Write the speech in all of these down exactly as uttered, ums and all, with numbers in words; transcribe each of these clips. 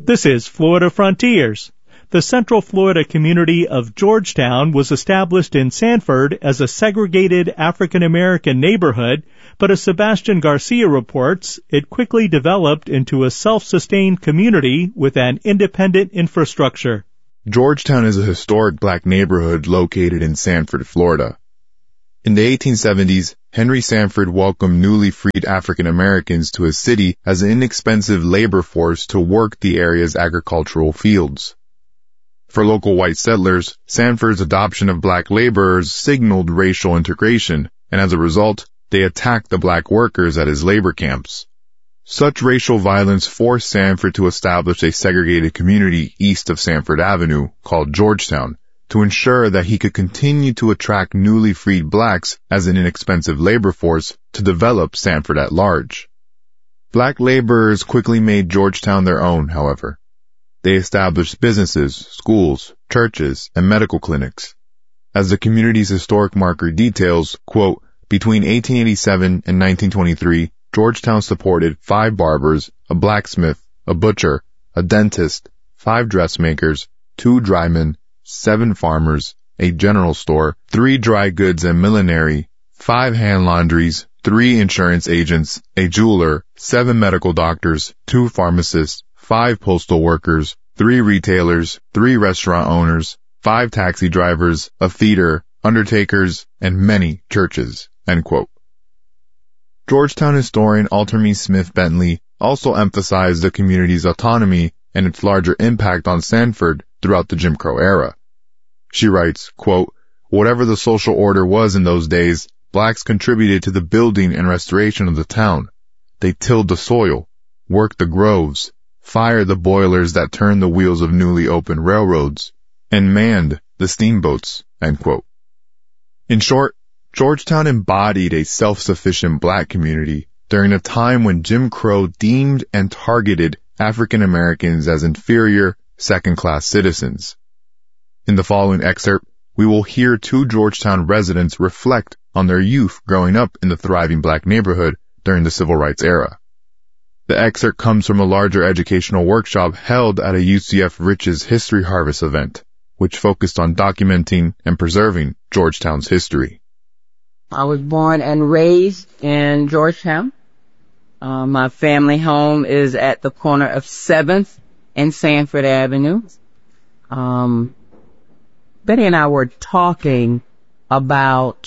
This is Florida Frontiers. The Central Florida community of Georgetown was established in Sanford as a segregated African-American neighborhood, but as Sebastian Garcia reports, it quickly developed into a self-sustained community with an independent infrastructure. Georgetown is a historic black neighborhood located in Sanford, Florida. In the eighteen seventies, Henry Sanford welcomed newly freed African Americans to his city as an inexpensive labor force to work the area's agricultural fields. For local white settlers, Sanford's adoption of black laborers signaled racial integration, and as a result, they attacked the black workers at his labor camps. Such racial violence forced Sanford to establish a segregated community east of Sanford Avenue called Georgetown, to ensure that he could continue to attract newly freed blacks as an inexpensive labor force to develop Sanford at large. Black laborers quickly made Georgetown their own, however. They established businesses, schools, churches, and medical clinics. As the community's historic marker details, quote, between eighteen eighty-seven and nineteen twenty-three, Georgetown supported five barbers, a blacksmith, a butcher, a dentist, five dressmakers, two drymen, seven farmers, a general store, three dry goods and millinery, five hand laundries, three insurance agents, a jeweler, seven medical doctors, two pharmacists, five postal workers, three retailers, three restaurant owners, five taxi drivers, a theater, undertakers, and many churches, end quote. Georgetown historian Altermy Smith Bentley also emphasized the community's autonomy and its larger impact on Sanford throughout the Jim Crow era. She writes, quote, whatever the social order was in those days, blacks contributed to the building and restoration of the town. They tilled the soil, worked the groves, fired the boilers that turned the wheels of newly opened railroads, and manned the steamboats, end quote. In short, Georgetown embodied a self-sufficient black community during a time when Jim Crow deemed and targeted African Americans as inferior, second-class citizens. In the following excerpt, we will hear two Georgetown residents reflect on their youth growing up in the thriving black neighborhood during the Civil Rights era. The excerpt comes from a larger educational workshop held at a U C F Riches History Harvest event, which focused on documenting and preserving Georgetown's history. I was born and raised in Georgetown. Uh, my family home is at the corner of seventh and Sanford Avenue. Um, Betty and I were talking about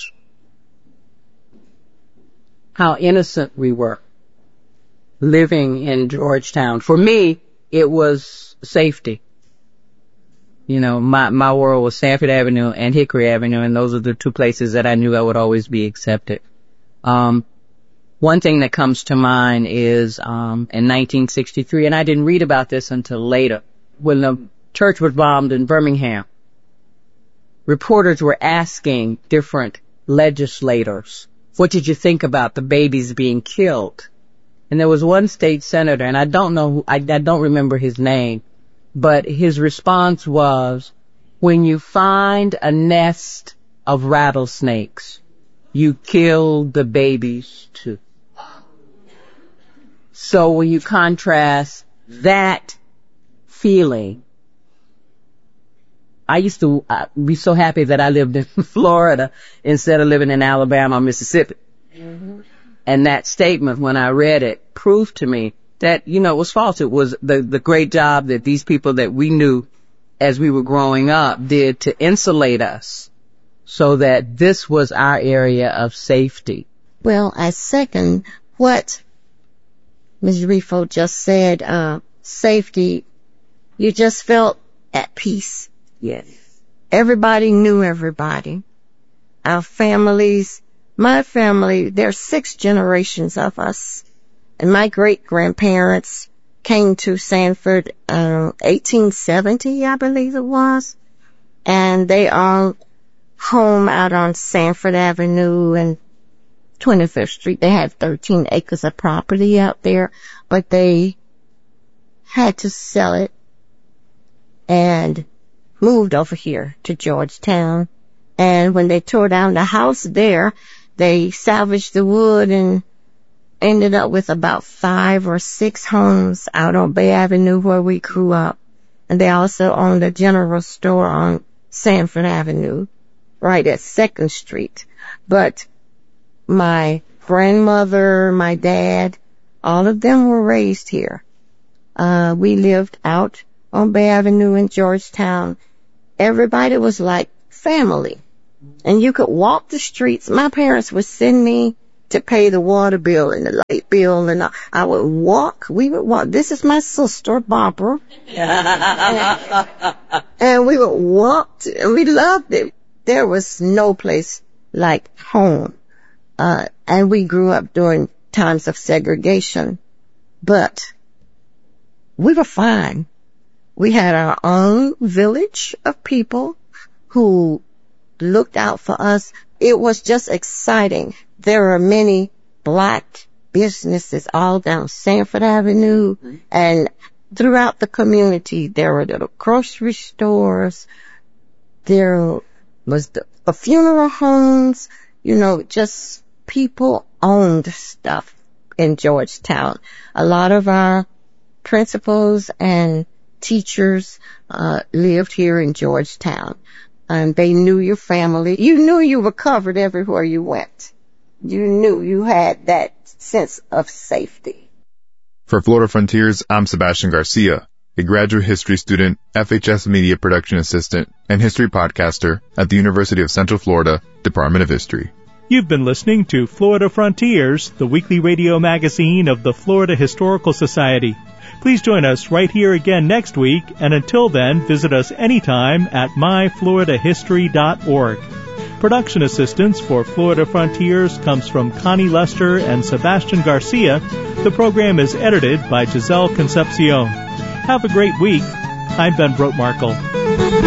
how innocent we were living in Georgetown. For me, it was safety. You know, my, my world was Sanford Avenue and Hickory Avenue, and those are the two places that I knew I would always be accepted. Um, one thing that comes to mind is, um, in nineteen sixty-three, and I didn't read about this until later, when the church was bombed in Birmingham, reporters were asking different legislators, what did you think about the babies being killed? And there was one state senator, and I don't know, I, I don't remember his name, but his response was, when you find a nest of rattlesnakes, you kill the babies too. So when you contrast that feeling, I used to uh, be so happy that I lived in Florida instead of living in Alabama or Mississippi. Mm-hmm. And that statement, when I read it, proved to me that, you know, it was false. It was the, the great job that these people that we knew as we were growing up did to insulate us so that this was our area of safety. Well, I second what Miz Rifo just said. Uh, safety, you just felt at peace. Yes. Everybody knew everybody. Our families, my family, there's six generations of us. And my great-grandparents came to Sanford, uh, eighteen seventy, I believe it was. And they all home out on Sanford Avenue and twenty-fifth Street. They had thirteen acres of property out there, but they had to sell it and moved over here to Georgetown. And when they tore down the house there, they salvaged the wood and ended up with about five or six homes out on Bay Avenue where we grew up. And they also owned a general store on Sanford Avenue, right at second Street. But my grandmother, my dad, all of them were raised here. Uh, we lived out on Bay Avenue in Georgetown. Everybody was like family. And you could walk the streets. My parents would send me to pay the water bill and the light bill, and I would walk. We would walk. This is my sister, Barbara. and, and we would walk, to, and we loved it. There was no place like home. Uh, and we grew up during times of segregation. But we were fine. We had our own village of people who looked out for us. It was just exciting. There are many black businesses all down Sanford Avenue, and throughout the community there were little grocery stores. There was the, the funeral homes. You know, just people owned stuff in Georgetown. A lot of our principals and teachers uh lived here in Georgetown. And they knew your family. You knew you were covered everywhere you went. You knew you had that sense of safety. For Florida Frontiers, I'm Sebastian Garcia, a graduate history student, F H S media production assistant, and history podcaster at the University of Central Florida, Department of History. You've been listening to Florida Frontiers, the weekly radio magazine of the Florida Historical Society. Please join us right here again next week, and until then, visit us anytime at my florida history dot org. Production assistance for Florida Frontiers comes from Connie Lester and Sebastian Garcia. The program is edited by Giselle Concepcion. Have a great week. I'm Ben Brotmarkle.